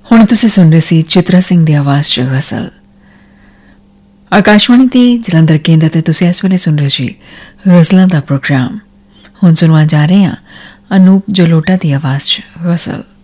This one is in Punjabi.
ਹੁਣ ਤੁਸੀਂ ਸੁਣ ਰਹੇ ਸੀ ਚਿਤਰਾ ਸਿੰਘ ਦੀ ਆਵਾਜ਼ 'ਚ ਗਜ਼ਲ। ਆਕਾਸ਼ਵਾਣੀ ਤੇ ਜਲੰਧਰ ਕੇਂਦਰ ਤੇ ਤੁਸੀਂ ਇਸ ਵੇਲੇ ਸੁਣ ਰਹੇ ਸੀ ਗਜ਼ਲਾਂ ਦਾ ਪ੍ਰੋਗਰਾਮ। ਹੁਣ ਸੁਣਵਾ ਜਾ ਰਹੇ ਹਾਂ ਅਨੂਪ ਜਲੋਟਾ ਦੀ ਆਵਾਜ਼ 'ਚ ਗਜ਼ਲ।